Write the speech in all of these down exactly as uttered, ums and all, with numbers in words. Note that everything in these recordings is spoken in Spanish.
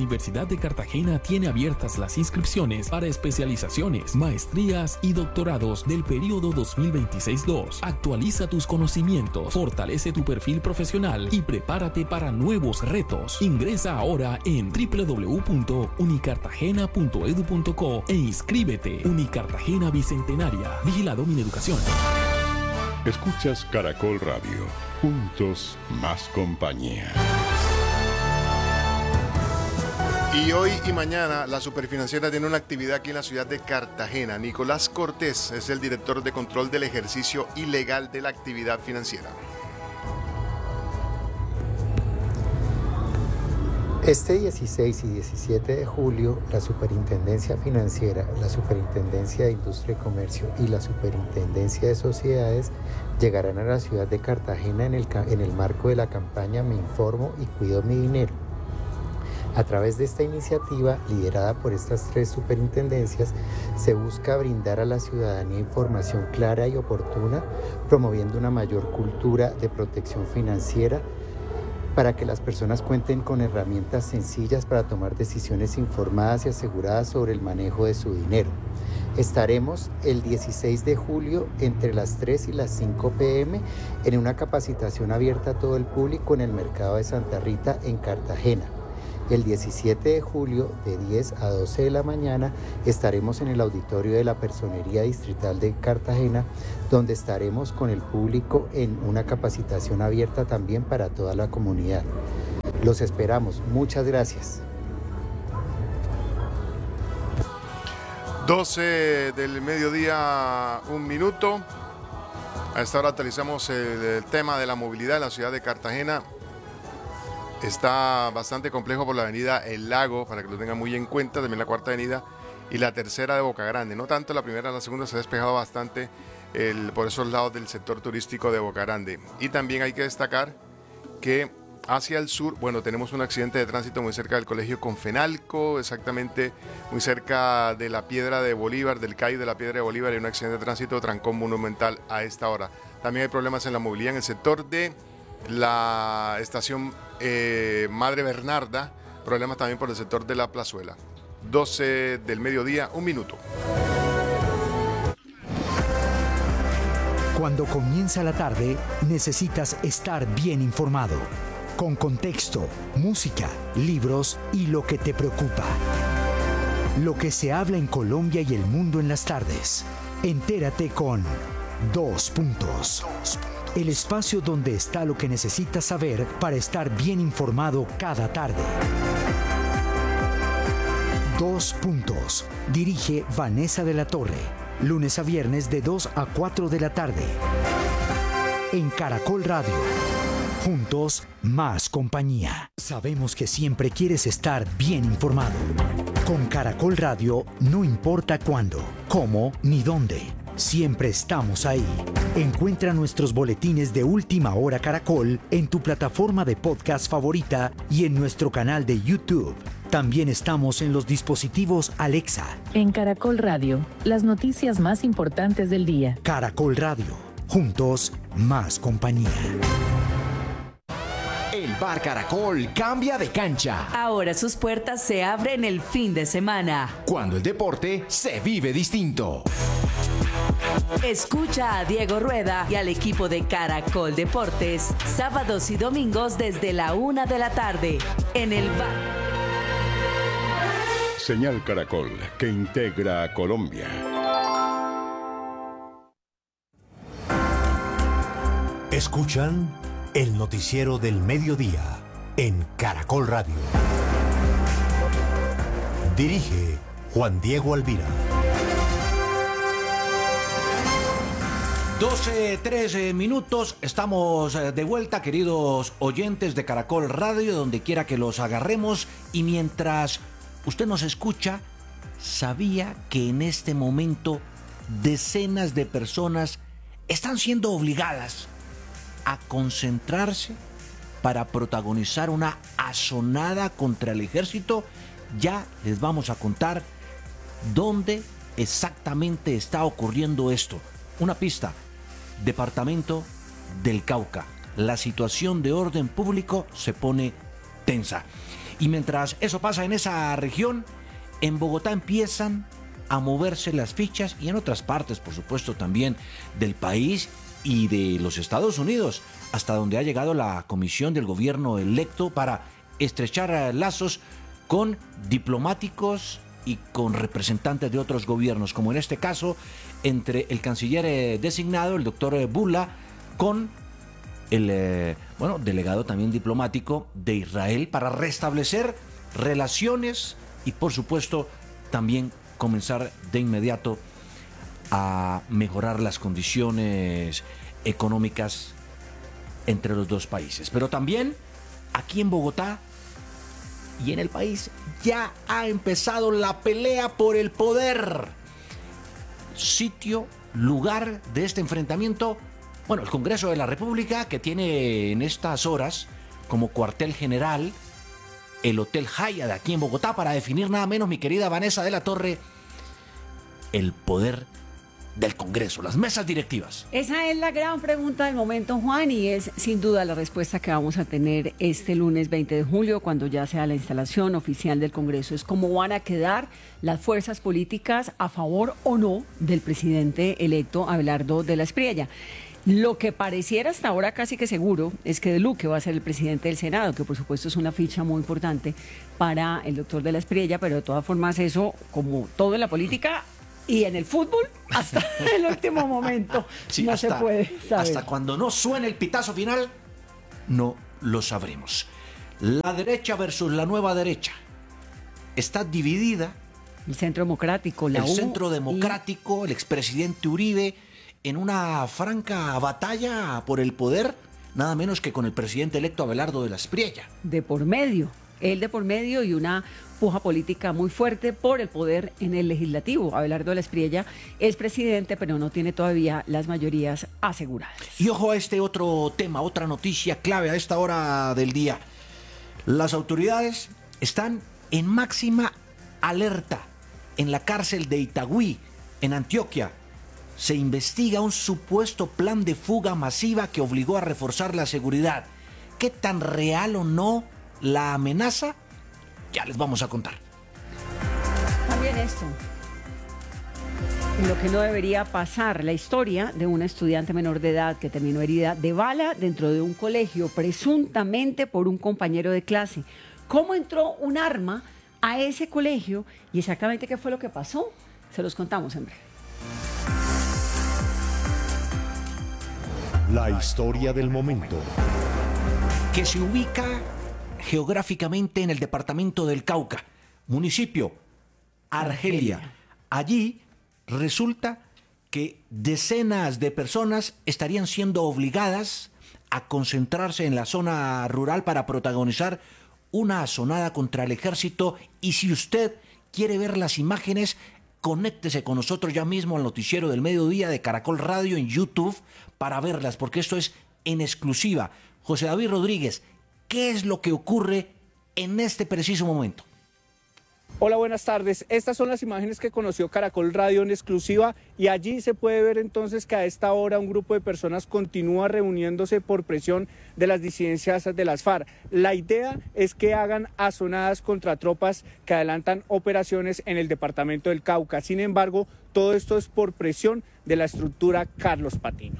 Universidad de Cartagena tiene abiertas las inscripciones para especializaciones, maestrías y doctorados del periodo dos mil veintiséis dos. Actualiza tus conocimientos, fortalece tu perfil profesional y prepárate para nuevos retos. Ingresa ahora en doble u doble u doble u punto unicartagena punto edu punto co e inscríbete. Unicartagena Bicentenaria. Vigilado Mineducación. Escuchas Caracol Radio. Juntos, más compañía. Y hoy y mañana la Superfinanciera tiene una actividad aquí en la ciudad de Cartagena. Nicolás Cortés es el director de control del ejercicio ilegal de la actividad financiera. Este dieciséis y diecisiete de julio, la Superintendencia Financiera, la Superintendencia de Industria y Comercio y la Superintendencia de Sociedades llegarán a la ciudad de Cartagena en el, en el marco de la campaña Me Informo y Cuido mi Dinero. A través de esta iniciativa, liderada por estas tres superintendencias, se busca brindar a la ciudadanía información clara y oportuna, promoviendo una mayor cultura de protección financiera, para que las personas cuenten con herramientas sencillas para tomar decisiones informadas y aseguradas sobre el manejo de su dinero. Estaremos el dieciséis de julio entre las tres y las cinco pe eme en una capacitación abierta a todo el público en el mercado de Santa Rita en Cartagena. El diecisiete de julio de diez a doce de la mañana estaremos en el auditorio de la Personería Distrital de Cartagena, donde estaremos con el público en una capacitación abierta también para toda la comunidad. Los esperamos. Muchas gracias. doce del mediodía, un minuto. A esta hora actualizamos el, el tema de la movilidad en la ciudad de Cartagena. Está bastante complejo por la avenida El Lago, para que lo tengan muy en cuenta, también la cuarta avenida y la tercera de Boca Grande. No tanto la primera, la segunda se ha despejado bastante el, por esos lados del sector turístico de Boca Grande. Y también hay que destacar que hacia el sur, bueno, tenemos un accidente de tránsito muy cerca del Colegio Confenalco, exactamente muy cerca de la Piedra de Bolívar, del C A I de la Piedra de Bolívar, hay un accidente de tránsito, trancón monumental a esta hora. También hay problemas en la movilidad en el sector de la estación eh, Madre Bernarda, problemas también por el sector de la Plazuela. doce del mediodía, un minuto. Cuando comienza la tarde, necesitas estar bien informado, con contexto, música, libros y lo que te preocupa. Lo que se habla en Colombia y el mundo en las tardes. Entérate con Dos Puntos. El espacio donde está lo que necesitas saber para estar bien informado cada tarde. Dos Puntos. Dirige Vanessa de la Torre. Lunes a viernes de dos a cuatro de la tarde. En Caracol Radio. Juntos, más compañía. Sabemos que siempre quieres estar bien informado. Con Caracol Radio, no importa cuándo, cómo ni dónde. Siempre estamos ahí. Encuentra nuestros boletines de Última Hora Caracol en tu plataforma de podcast favorita y en nuestro canal de YouTube. También estamos en los dispositivos Alexa. En Caracol Radio, las noticias más importantes del día. Caracol Radio. Juntos, más compañía. El Bar Caracol cambia de cancha. Ahora sus puertas se abren el fin de semana. Cuando el deporte se vive distinto. Escucha a Diego Rueda y al equipo de Caracol Deportes, sábados y domingos desde la una de la tarde, en el Bar. Señal Caracol, que integra a Colombia. Escuchan el noticiero del mediodía en Caracol Radio. Dirige Juan Diego Alvira. doce, trece minutos, estamos de vuelta, queridos oyentes de Caracol Radio, donde quiera que los agarremos. Y mientras usted nos escucha, ¿sabía que en este momento decenas de personas están siendo obligadas a concentrarse para protagonizar una asonada contra el ejército? Ya les vamos a contar dónde exactamente está ocurriendo esto. Una pista: Departamento del Cauca. La situación de orden público se pone tensa. Y mientras eso pasa en esa región, en Bogotá empiezan a moverse las fichas y en otras partes, por supuesto, también del país y de los Estados Unidos, hasta donde ha llegado la comisión del gobierno electo para estrechar lazos con diplomáticos y con representantes de otros gobiernos, como en este caso entre el canciller designado, el doctor Bula, con el eh, bueno, delegado también diplomático de Israel, para restablecer relaciones y, por supuesto, también comenzar de inmediato a mejorar las condiciones económicas entre los dos países. Pero también aquí en Bogotá y en el país ya ha empezado la pelea por el poder. Sitio, lugar de este enfrentamiento, bueno, el Congreso de la República, que tiene en estas horas como cuartel general el Hotel Hyatt de aquí en Bogotá, para definir nada menos, mi querida Vanessa de la Torre, el poder del Congreso, las mesas directivas. Esa es la gran pregunta del momento, Juan, y es sin duda la respuesta que vamos a tener este lunes veinte de julio, cuando ya sea la instalación oficial del Congreso. Es cómo van a quedar las fuerzas políticas a favor o no del presidente electo Abelardo de la Espriella. Lo que pareciera hasta ahora casi que seguro es que Duque va a ser el presidente del Senado, que por supuesto es una ficha muy importante para el doctor de la Espriella, pero de todas formas eso, como todo en la política y en el fútbol, hasta el último momento sí, no hasta, se puede saber. Hasta cuando no suene el pitazo final, no lo sabremos. La derecha versus la nueva derecha está dividida. El Centro Democrático, la El U Centro Democrático, y... el expresidente Uribe, en una franca batalla por el poder, nada menos que con el presidente electo Abelardo de la Espriella. De por medio, él de por medio, y una puja política muy fuerte por el poder en el legislativo. Abelardo de la Espriella es presidente, pero no tiene todavía las mayorías aseguradas. Y ojo a este otro tema, otra noticia clave a esta hora del día. Las autoridades están en máxima alerta en la cárcel de Itagüí, en Antioquia. Se investiga un supuesto plan de fuga masiva que obligó a reforzar la seguridad. ¿Qué tan real o no la amenaza? Ya les vamos a contar. También esto, lo que no debería pasar, la historia de una estudiante menor de edad que terminó herida de bala dentro de un colegio, presuntamente por un compañero de clase. ¿Cómo entró un arma a ese colegio y exactamente qué fue lo que pasó? Se los contamos en breve. La historia del momento. Que se ubica geográficamente en el departamento del Cauca, municipio Argelia. Allí resulta que decenas de personas estarían siendo obligadas a concentrarse en la zona rural para protagonizar una asonada contra el ejército. Y si usted quiere ver las imágenes, conéctese con nosotros ya mismo al noticiero del mediodía de Caracol Radio en YouTube para verlas, porque esto es en exclusiva. José David Rodríguez, ¿qué es lo que ocurre en este preciso momento? Hola, buenas tardes. Estas son las imágenes que conoció Caracol Radio en exclusiva, y allí se puede ver entonces que a esta hora un grupo de personas continúa reuniéndose por presión de las disidencias de las FARC. La idea es que hagan azonadas contra tropas que adelantan operaciones en el departamento del Cauca. Sin embargo, todo esto es por presión de la estructura Carlos Patiño.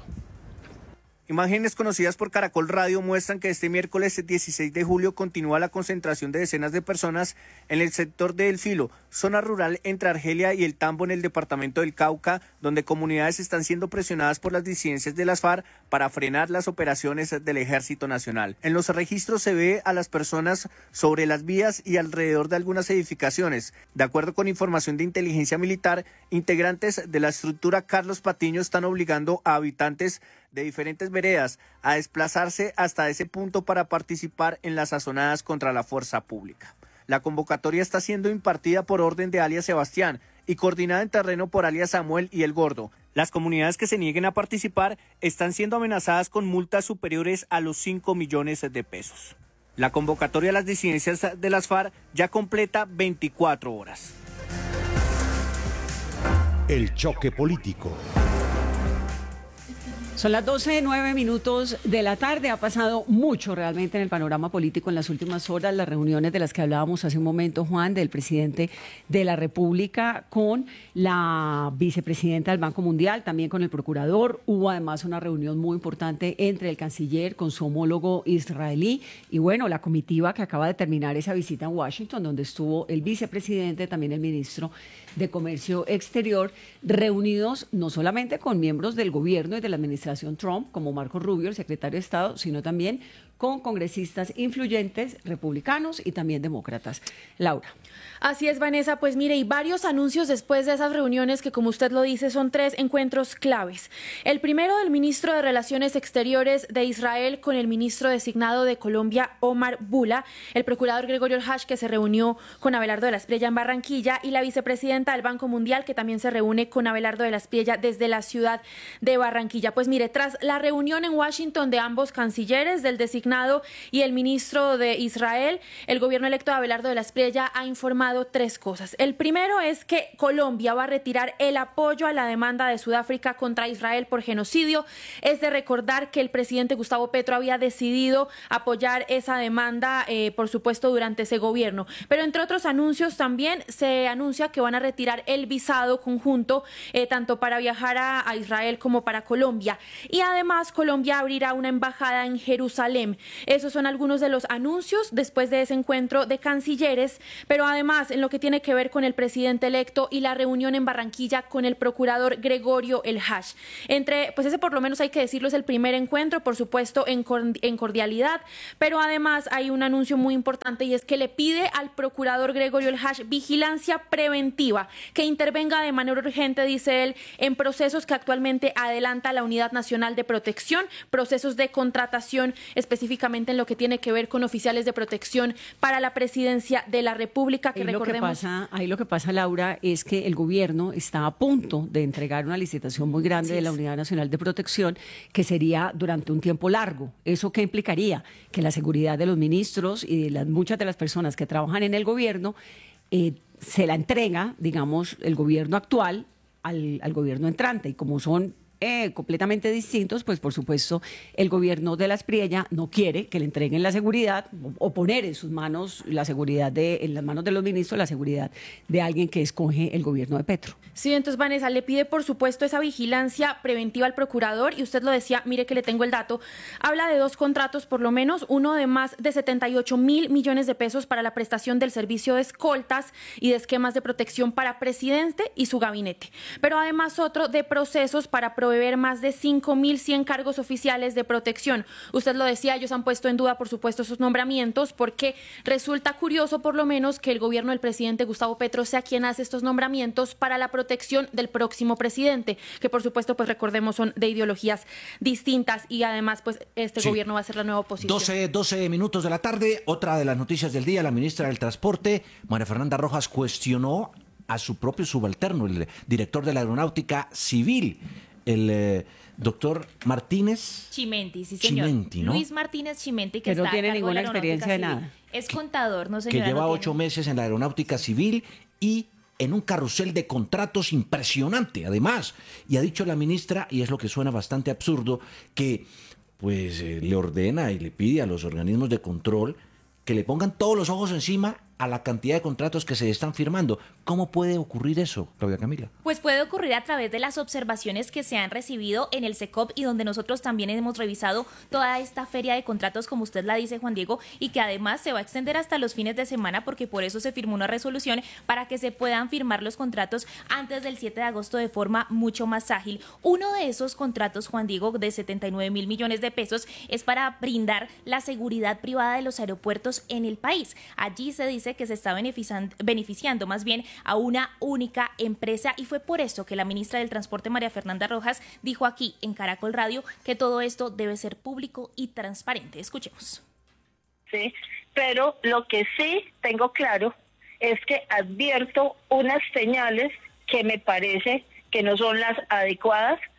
Imágenes conocidas por Caracol Radio muestran que este miércoles dieciséis de julio continúa la concentración de decenas de personas en el sector de El Filo, zona rural entre Argelia y El Tambo en el departamento del Cauca, donde comunidades están siendo presionadas por las disidencias de las FARC para frenar las operaciones del Ejército Nacional. En los registros se ve a las personas sobre las vías y alrededor de algunas edificaciones. De acuerdo con información de inteligencia militar, integrantes de la estructura Carlos Patiño están obligando a habitantes de diferentes veredas a desplazarse hasta ese punto para participar en las azonadas contra la fuerza pública. La convocatoria está siendo impartida por orden de alias Sebastián y coordinada en terreno por alias Samuel y El Gordo. Las comunidades que se nieguen a participar están siendo amenazadas con multas superiores a los cinco millones de pesos. La convocatoria a las disidencias de las FARC ya completa veinticuatro horas. El choque político. Son las doce, nueve minutos de la tarde. Ha pasado mucho realmente en el panorama político en las últimas horas. Las reuniones de las que hablábamos hace un momento, Juan, del presidente de la República con la vicepresidenta del Banco Mundial, también con el procurador. Hubo además una reunión muy importante entre el canciller con su homólogo israelí. Y bueno, la comitiva que acaba de terminar esa visita en Washington, donde estuvo el vicepresidente, también el ministro de Comercio Exterior, reunidos no solamente con miembros del gobierno y de la administración Trump, como Marco Rubio, el secretario de Estado, sino también con congresistas influyentes, republicanos y también demócratas. Laura. Así es, Vanessa. Pues mire, y varios anuncios después de esas reuniones que, como usted lo dice, son tres encuentros claves. El primero del ministro de Relaciones Exteriores de Israel con el ministro designado de Colombia, Omar Bula, el procurador Gregorio El Hash, que se reunió con Abelardo de la Espriella en Barranquilla, y la vicepresidenta del Banco Mundial, que también se reúne con Abelardo de la Espriella desde la ciudad de Barranquilla. Pues mire, tras la reunión en Washington de ambos cancilleres, del designado y el ministro de Israel, el gobierno electo de Abelardo de la Espriella ha informado tres cosas. El primero es que Colombia va a retirar el apoyo a la demanda de Sudáfrica contra Israel por genocidio. Es de recordar que el presidente Gustavo Petro había decidido apoyar esa demanda, eh, por supuesto, durante ese gobierno. Pero entre otros anuncios también se anuncia que van a retirar el visado conjunto, eh, tanto para viajar a, a Israel como para Colombia. Y además Colombia abrirá una embajada en Jerusalén. Esos son algunos de los anuncios después de ese encuentro de cancilleres, pero además en lo que tiene que ver con el presidente electo y la reunión en Barranquilla con el procurador Gregorio El Hash. Entre, pues ese por lo menos hay que decirlo, es el primer encuentro, por supuesto, en, en cordialidad, pero además hay un anuncio muy importante y es que le pide al procurador Gregorio El Hash vigilancia preventiva, que intervenga de manera urgente, dice él, en procesos que actualmente adelanta la Unidad Nacional de Protección, procesos de contratación específicamente en lo que tiene que ver con oficiales de protección para la presidencia de la República, que ahí recordemos... Lo que pasa, ahí lo que pasa, Laura, es que el gobierno está a punto de entregar una licitación muy grande sí de la Unidad Nacional de Protección, que sería durante un tiempo largo. ¿Eso qué implicaría? Que la seguridad de los ministros y de las, muchas de las personas que trabajan en el gobierno eh, se la entrega, digamos, el gobierno actual al, al gobierno entrante. Y como son Eh, completamente distintos, pues por supuesto el gobierno de la Espriella no quiere que le entreguen la seguridad o, o poner en sus manos la seguridad de, en las manos de los ministros, la seguridad de alguien que escoge el gobierno de Petro. Sí, entonces Vanessa, le pide por supuesto esa vigilancia preventiva al procurador y usted lo decía, mire que le tengo el dato, habla de dos contratos por lo menos, uno de más de setenta y ocho mil millones de pesos para la prestación del servicio de escoltas y de esquemas de protección para presidente y su gabinete, pero además otro de procesos para beber más de cinco mil cien cargos oficiales de protección. Usted lo decía, ellos han puesto en duda, por supuesto, sus nombramientos, porque resulta curioso, por lo menos, que el gobierno del presidente Gustavo Petro sea quien hace estos nombramientos para la protección del próximo presidente, que por supuesto, pues recordemos, son de ideologías distintas y además, pues este sí. gobierno va a ser la nueva oposición. doce, doce minutos de la tarde, otra de las noticias del día, la ministra del Transporte, María Fernanda Rojas, cuestionó a su propio subalterno, el director de la Aeronáutica Civil, el eh, doctor Martínez Chimenti, sí señor. Chimenti, ¿no? Luis Martínez Chimenti, que, que no está tiene a cargo ninguna de la experiencia de Civil. nada. Es contador, no señora. Que lleva no ocho meses en la Aeronáutica Civil y en un carrusel de contratos impresionante, además. Y ha dicho la ministra, y es lo que suena bastante absurdo, que pues eh, le ordena y le pide a los organismos de control que le pongan todos los ojos encima a la cantidad de contratos que se están firmando. ¿Cómo puede ocurrir eso, Claudia Camila? Pues puede ocurrir a través de las observaciones que se han recibido en el SECOP y donde nosotros también hemos revisado toda esta feria de contratos, como usted la dice, Juan Diego, y que además se va a extender hasta los fines de semana porque por eso se firmó una resolución para que se puedan firmar los contratos antes del siete de agosto de forma mucho más ágil. Uno de esos contratos, Juan Diego, de setenta y nueve mil millones de pesos es para brindar la seguridad privada de los aeropuertos en el país. Allí se dice que se está beneficiando, beneficiando más bien a una única empresa y fue por eso que la ministra del Transporte, María Fernanda Rojas, dijo aquí en Caracol Radio que todo esto debe ser público y transparente. Escuchemos. Sí, pero lo que sí tengo claro es que advierto unas señales que me parece que no son las adecuadas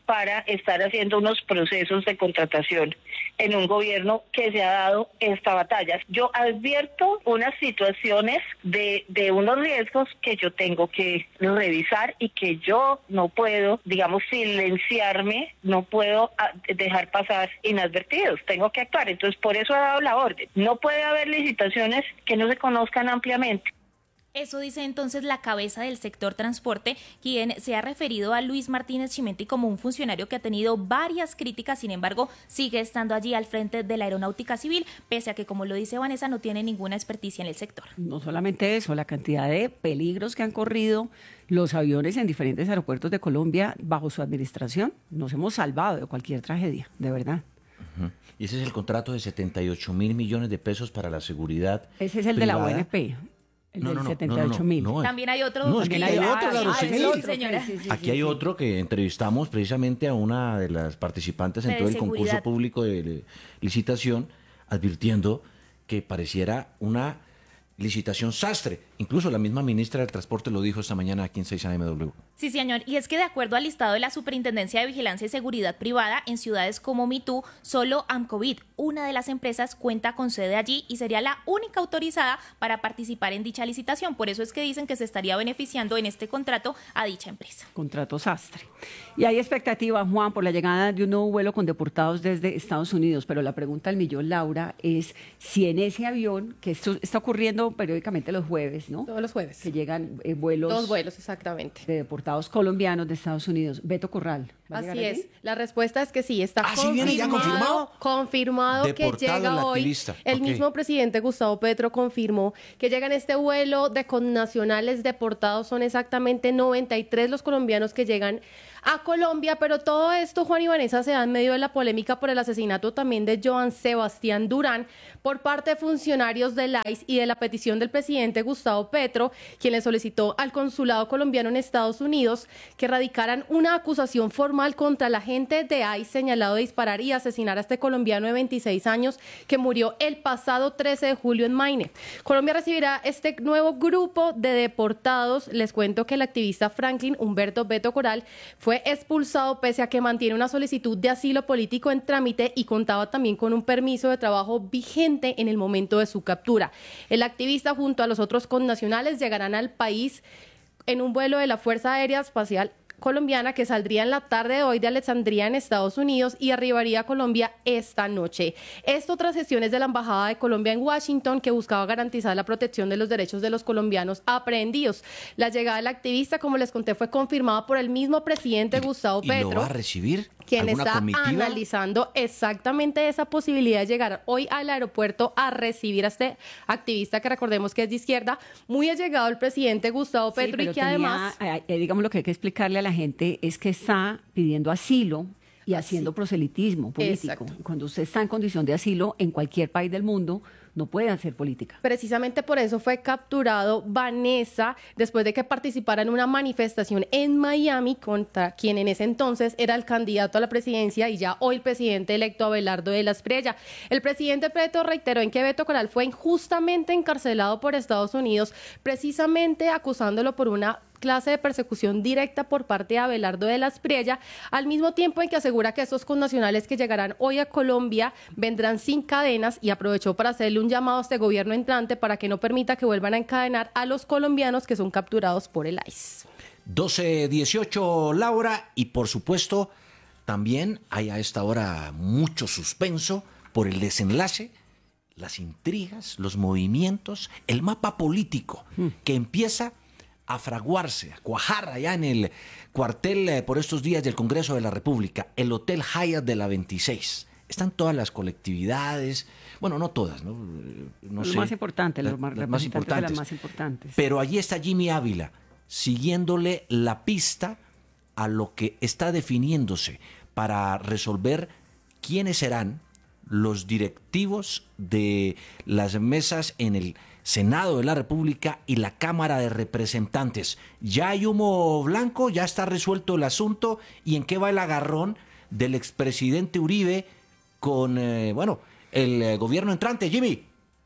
para estar haciendo unos procesos de contratación en un gobierno que se ha dado esta batalla. Yo advierto unas situaciones de, de unos riesgos que yo tengo que revisar y que yo no puedo, digamos, silenciarme, no puedo dejar pasar inadvertidos, tengo que actuar. Entonces, por eso he dado la orden. No puede haber licitaciones que no se conozcan ampliamente. Eso dice entonces la cabeza del sector transporte, quien se ha referido a Luis Martínez Chimenti como un funcionario que ha tenido varias críticas, sin embargo, sigue estando allí al frente de la aeronáutica civil, pese a que, como lo dice Vanessa, no tiene ninguna experticia en el sector. No solamente eso, la cantidad de peligros que han corrido los aviones en diferentes aeropuertos de Colombia bajo su administración, nos hemos salvado de cualquier tragedia, de verdad. Uh-huh. Y ese es el contrato de setenta y ocho mil millones de pesos para la seguridad Ese es el privada. de la O N P. El no, del no, no, setenta y ocho mil. no, no, no. También hay otro. No, es que hay otro, claro, ah, sí, sí, sí. señora. Sí, sí, Aquí sí, hay sí. otro que entrevistamos precisamente a una de las participantes en De todo el seguridad. concurso público de licitación, advirtiendo que pareciera una licitación sastre. Incluso la misma ministra del Transporte lo dijo esta mañana aquí en seis A M W. Sí, señor. Y es que de acuerdo al listado de la Superintendencia de Vigilancia y Seguridad Privada, en ciudades como Mitú, solo Amcovid, una de las empresas, cuenta con sede allí y sería la única autorizada para participar en dicha licitación. Por eso es que dicen que se estaría beneficiando en este contrato a dicha empresa. Contrato sastre. Y hay expectativa, Juan, por la llegada de un nuevo vuelo con deportados desde Estados Unidos, pero la pregunta al millón, Laura, es si en ese avión, que esto está ocurriendo periódicamente los jueves, ¿no? Todos los jueves. Que llegan eh, vuelos... Dos vuelos, exactamente. De deportados colombianos de Estados Unidos. Beto Corral. ¿va a Así llegar es. allí? La respuesta es que sí, está ¿Ah, sí viene ya confirmado? Confirmado que Deportado llega el hoy. activista. El Ok. mismo presidente Gustavo Petro confirmó que llega en este vuelo de connacionales deportados. Son exactamente noventa y tres los colombianos que llegan a Colombia, pero todo esto, Juan y Vanessa, se da en medio de la polémica por el asesinato también de Joan Sebastián Durán por parte de funcionarios del I C E y de la petición del presidente Gustavo Petro, quien le solicitó al consulado colombiano en Estados Unidos que radicaran una acusación formal contra el agente de I C E señalado de disparar y asesinar a este colombiano de veintiséis años que murió el pasado trece de julio en Maine. Colombia recibirá este nuevo grupo de deportados. Les cuento que el activista Franklin Humberto Beto Corral fue expulsado pese a que mantiene una solicitud de asilo político en trámite y contaba también con un permiso de trabajo vigente en el momento de su captura. El activista junto a los otros connacionales llegarán al país en un vuelo de la Fuerza Aérea Espacial colombiana que saldría en la tarde de hoy de Alexandria en Estados Unidos y arribaría a Colombia esta noche. Esto tras gestiones de la Embajada de Colombia en Washington que buscaba garantizar la protección de los derechos de los colombianos aprehendidos. La llegada del activista, como les conté, fue confirmada por el mismo presidente Gustavo ¿Y Petro. lo va a recibir? Quien ¿Alguna está comitiva? analizando exactamente esa posibilidad de llegar hoy al aeropuerto a recibir a este activista que recordemos que es de izquierda, muy allegado al presidente Gustavo Petro. Sí, pero y que tenía, además... eh, eh, digamos, lo que hay que explicarle a la gente es que está pidiendo asilo y haciendo proselitismo político. Exacto. Cuando usted está en condición de asilo en cualquier país del mundo, no puede hacer política. Precisamente por eso fue capturado Vanessa después de que participara en una manifestación en Miami contra quien en ese entonces era el candidato a la presidencia y ya hoy el presidente electo Abelardo de la Espriella. El presidente Petro reiteró en que Beto Corral fue injustamente encarcelado por Estados Unidos, precisamente acusándolo por una clase de persecución directa por parte de Abelardo de la Espriella, al mismo tiempo en que asegura que estos connacionales que llegarán hoy a Colombia vendrán sin cadenas y aprovechó para hacerle un llamado a este gobierno entrante para que no permita que vuelvan a encadenar a los colombianos que son capturados por el I C E. doce dieciocho, Laura, y por supuesto también hay a esta hora mucho suspenso por el desenlace, las intrigas, los movimientos, el mapa político que empieza a fraguarse, a cuajar allá en el cuartel eh, por estos días del Congreso de la República, el Hotel Hyatt de la veintiséis. Están todas las colectividades, bueno, no todas, no, no Lo sé. más importante, la- los más, las más representantes de importantes. las más importantes. Pero allí está Jimmy Ávila, siguiéndole la pista a lo que está definiéndose para resolver quiénes serán los directivos de las mesas en el Senado de la República y la Cámara de Representantes. Ya hay humo blanco, ya está resuelto el asunto. ¿Y en qué va el agarrón del expresidente Uribe con, eh, bueno, el eh, gobierno entrante, Jimmy?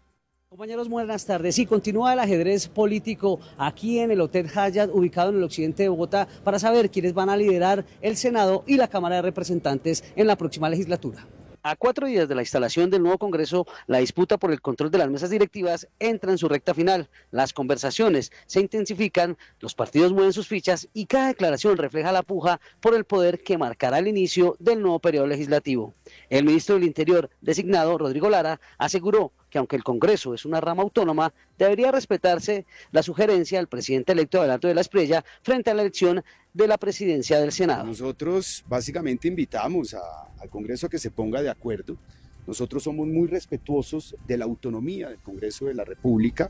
Compañeros, buenas tardes. Sí, continúa el ajedrez político aquí en el Hotel Hyatt, ubicado en el occidente de Bogotá, para saber quiénes van a liderar el Senado y la Cámara de Representantes en la próxima legislatura. A cuatro días de la instalación del nuevo Congreso, la disputa por el control de las mesas directivas entra en su recta final. Las conversaciones se intensifican, los partidos mueven sus fichas y cada declaración refleja la puja por el poder que marcará el inicio del nuevo periodo legislativo. El ministro del Interior, designado Rodrigo Lara, aseguró que aunque el Congreso es una rama autónoma, debería respetarse la sugerencia del presidente electo Abelardo de la Espriella frente a la elección de la presidencia del Senado. Nosotros básicamente invitamos a, al Congreso a que se ponga de acuerdo. Nosotros somos muy respetuosos de la autonomía del Congreso de la República.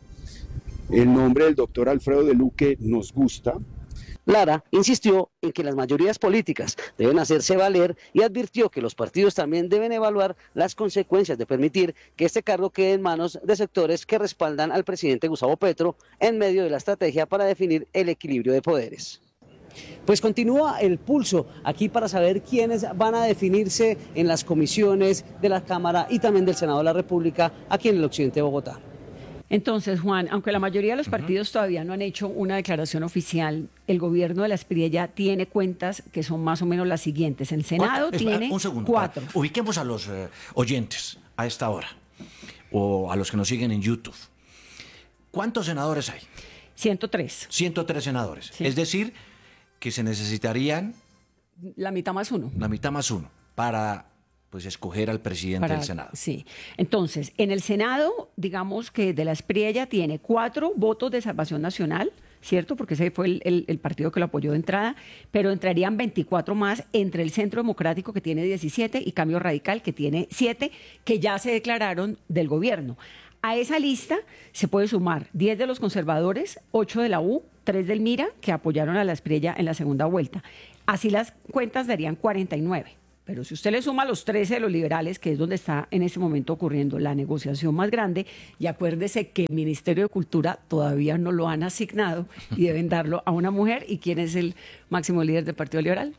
El nombre del doctor Alfredo de Luque nos gusta. Lara insistió en que las mayorías políticas deben hacerse valer y advirtió que los partidos también deben evaluar las consecuencias de permitir que este cargo quede en manos de sectores que respaldan al presidente Gustavo Petro en medio de la estrategia para definir el equilibrio de poderes. Pues continúa el pulso aquí para saber quiénes van a definirse en las comisiones de la Cámara y también del Senado de la República aquí en el occidente de Bogotá. Entonces, Juan, aunque la mayoría de los partidos uh-huh. todavía no han hecho una declaración oficial, el gobierno de la Espriella tiene cuentas que son más o menos las siguientes. El Senado ¿Cuánto? tiene Un segundo, cuatro. Ubiquemos a los eh, oyentes a esta hora, o a los que nos siguen en YouTube. ¿Cuántos senadores hay? ciento tres. ciento tres senadores. Sí. Es decir, que se necesitarían... La mitad más uno. La mitad más uno, para... pues escoger al presidente Para, del Senado. Sí. Entonces, en el Senado, digamos que de la Espriella tiene cuatro votos de Salvación Nacional, ¿cierto? Porque ese fue el, el, el partido que lo apoyó de entrada, pero entrarían veinticuatro más entre el Centro Democrático, que tiene diecisiete, y Cambio Radical, que tiene siete, que ya se declararon del gobierno. A esa lista se puede sumar diez de los conservadores, ocho de la U, tres del MIRA, que apoyaron a la Espriella en la segunda vuelta. Así las cuentas darían cuarenta y nueve. Pero si usted le suma los trece de los liberales, que es donde está en este momento ocurriendo la negociación más grande, y acuérdese que el Ministerio de Cultura todavía no lo han asignado y deben darlo a una mujer. ¿Y quién es el máximo líder del Partido Liberal?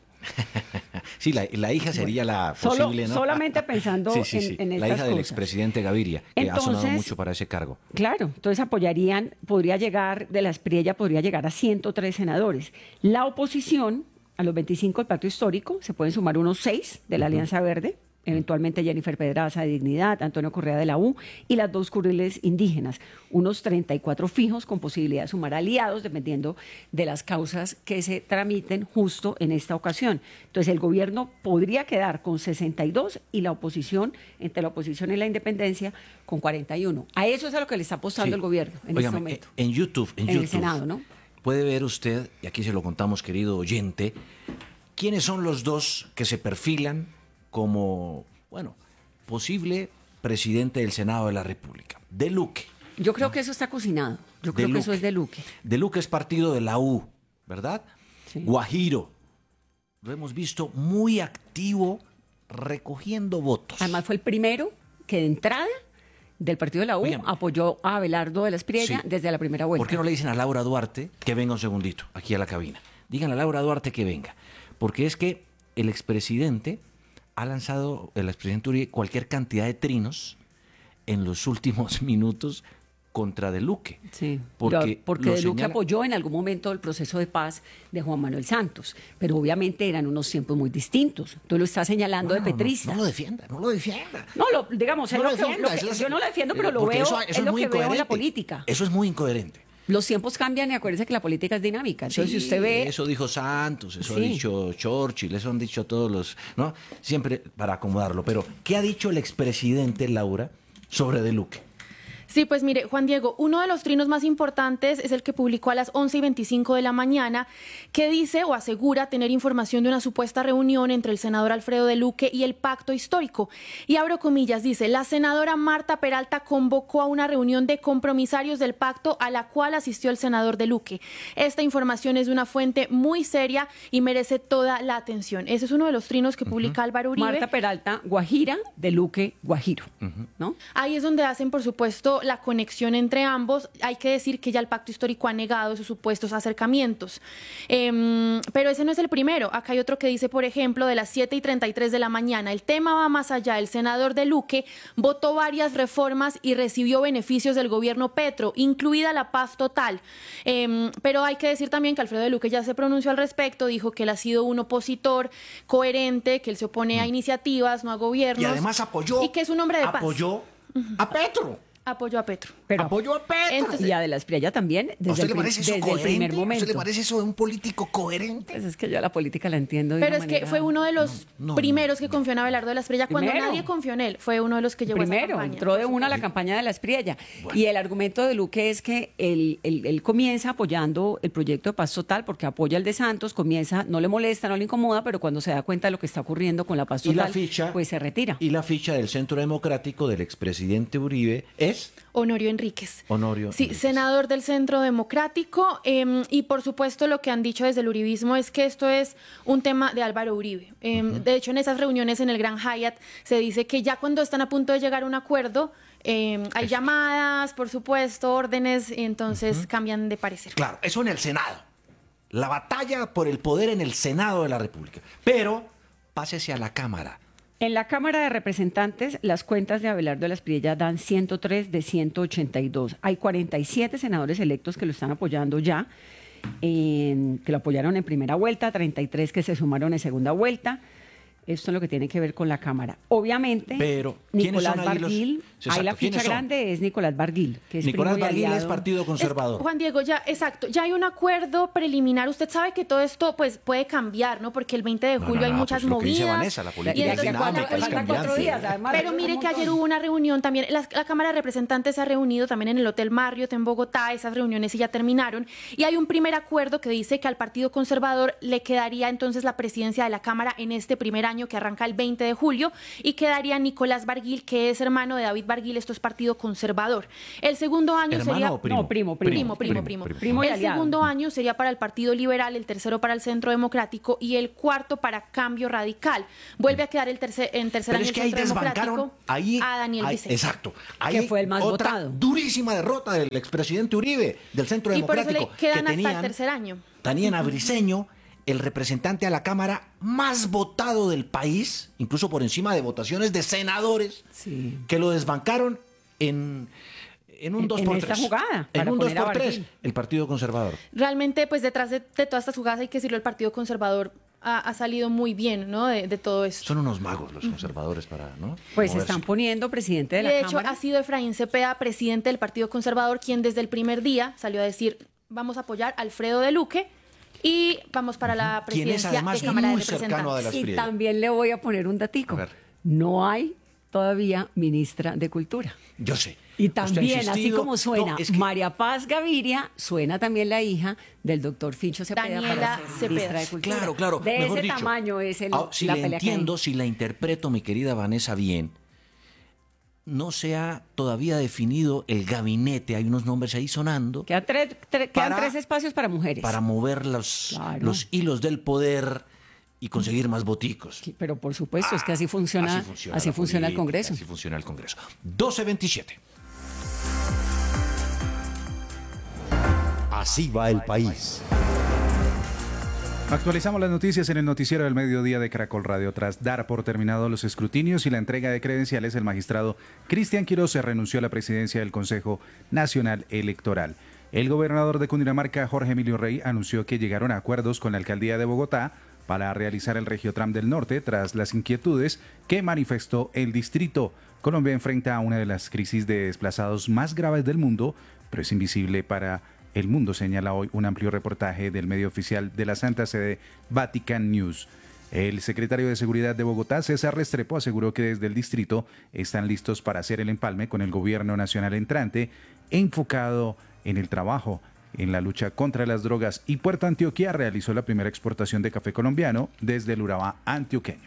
Sí, la, la hija sería bueno, la solo, posible, ¿no? Solamente pensando sí, sí, sí. en, en la estas hija del cosas. expresidente Gaviria, que entonces, ha sonado mucho para ese cargo. Claro, entonces apoyarían, podría llegar, de la Espriella podría llegar a ciento tres senadores. La oposición... A los veinticinco del Pacto Histórico se pueden sumar unos seis de la Alianza Verde, eventualmente Jennifer Pedraza de Dignidad, Antonio Correa de la U y las dos curules indígenas, unos treinta y cuatro fijos con posibilidad de sumar aliados dependiendo de las causas que se tramiten justo en esta ocasión. Entonces el gobierno podría quedar con sesenta y dos y la oposición, entre la oposición y la independencia, con cuarenta y uno. A eso es a lo que le está apostando sí. el gobierno en Óigame, este momento. En YouTube, en, en YouTube, el Senado, ¿no? Puede ver usted, y aquí se lo contamos, querido oyente, quiénes son los dos que se perfilan como, bueno, posible presidente del Senado de la República. De Luque. Yo creo que eso está cocinado. Yo creo que eso es de Luque. De Luque es partido de la U, ¿verdad? Sí. Guajiro. Lo hemos visto muy activo recogiendo votos. Además fue el primero que de entrada del partido de la U, Oigan, apoyó a Abelardo de la Espriella sí. desde la primera vuelta. ¿Por qué no le dicen a Laura Duarte que venga un segundito aquí a la cabina? Digan a Laura Duarte que venga. Porque es que el expresidente ha lanzado, el expresidente Uribe, cualquier cantidad de trinos en los últimos minutos contra De Luque. Sí, porque, porque De Luque señala... apoyó en algún momento el proceso de paz de Juan Manuel Santos, pero obviamente eran unos tiempos muy distintos. Entonces lo está señalando bueno, de petrista. No, no lo defienda, no lo defienda. No, lo, digamos, no es lo lo defienda, que, lo que, es la... yo no lo defiendo, pero lo veo, eso, eso es, es lo que veo en la política. Eso es muy incoherente. Los tiempos cambian y acuérdense que la política es dinámica. Entonces, sí, si usted ve... eso dijo Santos, eso sí. ha dicho Churchill, eso han dicho todos los... ¿no? Siempre para acomodarlo. Pero, ¿qué ha dicho el expresidente, Laura, sobre De Luque? Sí, pues mire, Juan Diego, uno de los trinos más importantes es el que publicó a las once y veinticinco de la mañana, que dice o asegura tener información de una supuesta reunión entre el senador Alfredo de Luque y el Pacto Histórico. Y abro comillas, dice, la senadora Marta Peralta convocó a una reunión de compromisarios del pacto a la cual asistió el senador de Luque. Esta información es de una fuente muy seria y merece toda la atención. Ese es uno de los trinos que publica uh-huh. Álvaro Uribe. Marta Peralta, Guajira, de Luque, Guajiro, uh-huh. ¿no? Ahí es donde hacen, por supuesto, la conexión entre ambos. Hay que decir que ya el pacto histórico ha negado sus supuestos acercamientos. Eh, pero ese no es el primero. Acá hay otro que dice, por ejemplo, de las siete y treinta y tres de la mañana, el tema va más allá. El senador de Luque votó varias reformas y recibió beneficios del gobierno Petro, incluida la paz total. Eh, pero hay que decir también que Alfredo de Luque ya se pronunció al respecto, dijo que él ha sido un opositor coherente, que él se opone a iniciativas, no a gobiernos. Y además apoyó, y que es un hombre de paz. Apoyó a Petro. Apoyó a Petro. Pero, apoyó a Petro. Entonces, y a de la Espriella también, desde, ¿A usted el, le parece eso desde coherente? el primer momento. ¿A usted le parece eso de un político coherente? Pues es que yo la política la entiendo de Pero una es manera... que fue uno de los no, no, primeros que confió en Abelardo de la Espriella. Cuando Primero. nadie confió en él, fue uno de los que llevó Primero, esa campaña. entró de una a la campaña de la Espriella. Bueno. Y el argumento de Luque es que él, él, él comienza apoyando el proyecto de paz total porque apoya el de Santos, comienza, no le molesta, no le incomoda, pero cuando se da cuenta de lo que está ocurriendo con la paz total, y la ficha, pues se retira. Y la ficha del Centro Democrático del expresidente Uribe es... Honorio Enríquez. Honorio Sí, Enríquez. senador del Centro Democrático. Eh, y por supuesto lo que han dicho desde el uribismo es que esto es un tema de Álvaro Uribe. Eh, uh-huh. De hecho, en esas reuniones en el Gran Hyatt se dice que ya cuando están a punto de llegar a un acuerdo, eh, hay llamadas, por supuesto, órdenes, y entonces uh-huh. cambian de parecer. Claro, eso en el Senado. La batalla por el poder en el Senado de la República. Pero pásese a la Cámara. En la Cámara de Representantes, las cuentas de Abelardo de la Espriella dan ciento tres de ciento ochenta y dos. Hay cuarenta y siete senadores electos que lo están apoyando ya, en, que lo apoyaron en primera vuelta, treinta y tres que se sumaron en segunda vuelta. Esto es lo que tiene que ver con la Cámara. Obviamente, pero Nicolás son ahí Barguil, los... Exacto, ahí la ficha grande es Nicolás Barguil, que es Nicolás primo y Barguil aliado. es Partido Conservador. Es, Juan Diego, ya, exacto, ya hay un acuerdo preliminar. Usted sabe que todo esto pues puede cambiar, ¿no? Porque el veinte de julio no, no, no, hay muchas pues movidas. Lo que dice Vanessa, la política es dinámica, es cambiante. Días, además, pero mire que ayer hubo una reunión también, la, la Cámara de Representantes se ha reunido también en el Hotel Marriott en Bogotá, esas reuniones sí ya terminaron, y hay un primer acuerdo que dice que al Partido Conservador le quedaría entonces la presidencia de la Cámara en este primer año que arranca el veinte de julio, y quedaría Nicolás Barguil, que es hermano de David Barguil, esto es Partido Conservador. El segundo año ¿Hermano sería... o primo? No, primo, primo. Primo, primo, primo. primo. primo y el aliado. segundo año sería para el Partido Liberal, el tercero para el Centro Democrático y el cuarto para Cambio Radical. Vuelve a quedar el tercer, en tercer Pero año es que el ahí Centro desbancaron Democrático ahí, a Daniel ahí, Vicente. Exacto. Ahí que fue el más otra votado. Durísima derrota del expresidente Uribe, del Centro Y por Democrático. eso le quedan que hasta tenían, el tercer año. Tenían a Briceño, el representante a la Cámara más votado del país, incluso por encima de votaciones de senadores, sí. que lo desbancaron en, en un dos por tres. En esta jugada. En un dos por tres, Barguil. el Partido Conservador. Realmente, pues detrás de, de todas estas jugadas hay que decirlo, el Partido Conservador ha, ha salido muy bien, ¿no? De, de todo esto. Son unos magos los conservadores para, ¿no? Pues moverse. están poniendo presidente de Y la de hecho, Cámara. ha sido Efraín Cepeda, presidente del Partido Conservador, quien desde el primer día salió a decir, vamos a apoyar a Alfredo de Luque y vamos para la Quien es presidencia además de Cámara de muy cercano a de la Representantes. Y Espriella. también le voy a poner un datico. A ver. No hay todavía ministra de Cultura. Yo sé. Y Usted ha también, así insistido. como suena No, es que- María Paz Gaviria, suena también la hija del doctor Fincho Cepeda Daniela para ser Cepeda. ministra de Cultura. Claro, claro. De mejor ese dicho. tamaño es el, Ah, si la la pelea que hay. entiendo, si la interpreto, mi querida Vanessa, bien, no se ha todavía definido el gabinete. Hay unos nombres ahí sonando. Quedan, tre- tre- quedan Para- tres espacios para mujeres. Para mover los, Claro. los hilos del poder y conseguir más voticos. Pero por supuesto, es que así funciona, Así funciona, así la funciona el política, Congreso. Así funciona el Congreso. doce veintisiete. Así va el país. Actualizamos las noticias en el noticiero del mediodía de Caracol Radio. Tras dar por terminados los escrutinios y la entrega de credenciales, el magistrado Cristian Quiroz se renunció a la presidencia del Consejo Nacional Electoral. El gobernador de Cundinamarca, Jorge Emilio Rey, anunció que llegaron a acuerdos con la alcaldía de Bogotá para realizar el Regiotram del Norte tras las inquietudes que manifestó el distrito. Colombia enfrenta a una de las crisis de desplazados más graves del mundo, pero es invisible para el mundo, señala hoy un amplio reportaje del medio oficial de la Santa Sede, Vatican News. El secretario de Seguridad de Bogotá, César Restrepo, aseguró que desde el distrito están listos para hacer el empalme con el gobierno nacional entrante, enfocado en el trabajo en la lucha contra las drogas, y Puerto Antioquia realizó la primera exportación de café colombiano desde el Urabá antioqueño.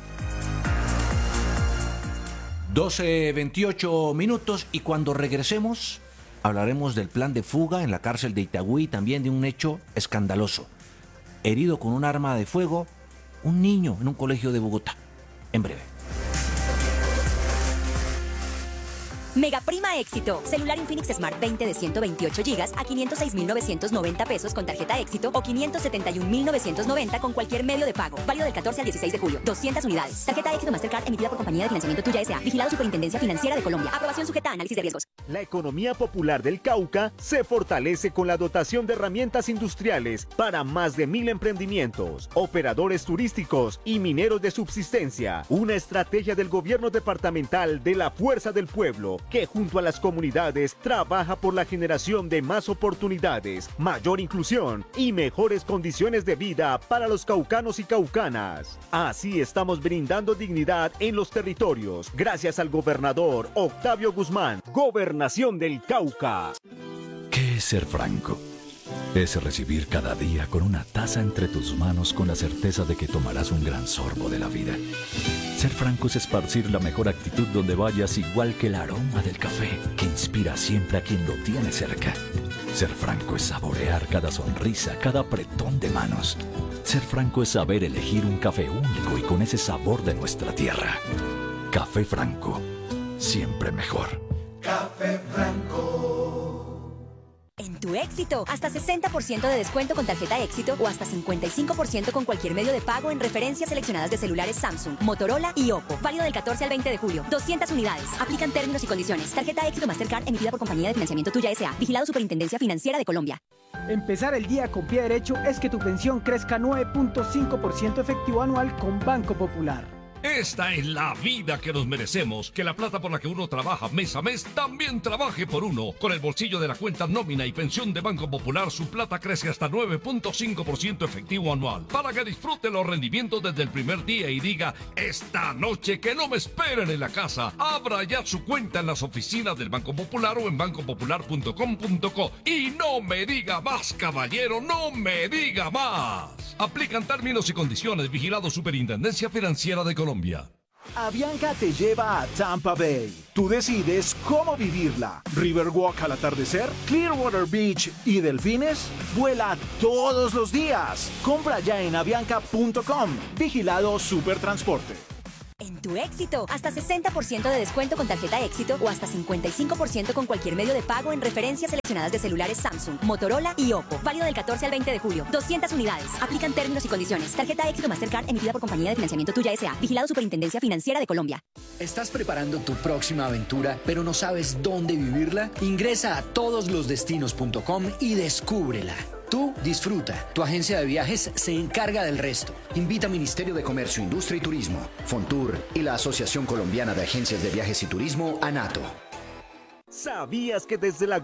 doce veintiocho minutos, y cuando regresemos hablaremos del plan de fuga en la cárcel de Itagüí y también de un hecho escandaloso. Herido con un arma de fuego, un niño en un colegio de Bogotá. En breve. Mega Prima Éxito. Celular Infinix Smart veinte de ciento veintiocho gigas a quinientos seis mil novecientos noventa pesos con tarjeta Éxito o quinientos setenta y un mil novecientos noventa con cualquier medio de pago. Válido del catorce al dieciséis de julio. doscientas unidades. Tarjeta Éxito Mastercard emitida por Compañía de Financiamiento Tuya S A. Vigilado Superintendencia Financiera de Colombia. Aprobación sujeta a análisis de riesgos. La economía popular del Cauca se fortalece con la dotación de herramientas industriales para más de mil emprendimientos, operadores turísticos y mineros de subsistencia. Una estrategia del gobierno departamental de la Fuerza del Pueblo que junto a las comunidades trabaja por la generación de más oportunidades, mayor inclusión y mejores condiciones de vida para los caucanos y caucanas. Así estamos brindando dignidad en los territorios gracias al gobernador Octavio Guzmán. Gobernación del Cauca. ¿Qué es ser franco? Es recibir cada día con una taza entre tus manos con la certeza de que tomarás un gran sorbo de la vida. Ser franco es esparcir la mejor actitud donde vayas, igual que el aroma del café que inspira siempre a quien lo tiene cerca. Ser franco es saborear cada sonrisa, cada apretón de manos. Ser franco es saber elegir un café único y con ese sabor de nuestra tierra. Café Franco, siempre mejor. Café Franco. En tu Éxito, hasta sesenta por ciento de descuento con tarjeta Éxito o hasta cincuenta y cinco por ciento con cualquier medio de pago en referencias seleccionadas de celulares Samsung, Motorola y Oppo. Válido del catorce al veinte de julio. doscientas unidades. Aplican términos y condiciones. Tarjeta Éxito Mastercard emitida por Compañía de Financiamiento Tuya S A. Vigilado Superintendencia Financiera de Colombia. Empezar el día con pie derecho es que tu pensión crezca nueve punto cinco por ciento efectivo anual con Banco Popular. Esta es la vida que nos merecemos, que la plata por la que uno trabaja mes a mes también trabaje por uno. Con el bolsillo de la cuenta nómina y pensión de Banco Popular, su plata crece hasta nueve punto cinco por ciento efectivo anual. Para que disfrute los rendimientos desde el primer día y diga, esta noche que no me esperen en la casa. Abra ya su cuenta en las oficinas del Banco Popular o en banco popular punto com punto co. Y no me diga más, caballero, no me diga más. Aplican términos y condiciones. Vigilado Superintendencia Financiera de Colombia. Avianca te lleva a Tampa Bay. Tú decides cómo vivirla. Riverwalk al atardecer, Clearwater Beach y delfines. Vuela todos los días. Compra ya en avianca punto com. Vigilado Supertransporte. En tu Éxito, hasta sesenta por ciento de descuento con tarjeta Éxito o hasta cincuenta y cinco por ciento con cualquier medio de pago en referencias seleccionadas de celulares Samsung, Motorola y Oppo. Válido del catorce al veinte de julio. doscientas unidades. Aplican términos y condiciones. Tarjeta Éxito Mastercard emitida por Compañía de Financiamiento Tuya S A. Vigilado Superintendencia Financiera de Colombia. ¿Estás preparando tu próxima aventura, pero no sabes dónde vivirla? Ingresa a todos los destinos punto com y descúbrela. Tú disfruta. Tu agencia de viajes se encarga del resto. Invita Ministerio de Comercio, Industria y Turismo, Fontur y la Asociación Colombiana de Agencias de Viajes y Turismo, ANATO. ¿Sabías que desde la